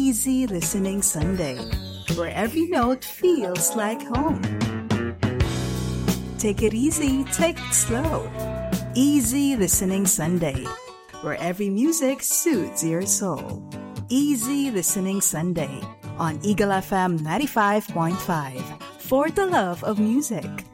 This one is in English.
Easy Listening Sunday, where every note feels like home. Take it easy, take it slow. Easy Listening Sunday, where every music soothes your soul. Easy Listening Sunday on Eagle FM 95.5 for the love of music.